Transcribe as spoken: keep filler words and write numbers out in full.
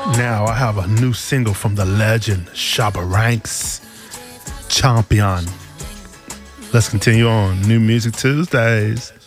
Now I have a new single from the legend Shabba Ranks, Champion. Let's continue on New Music Tuesdays.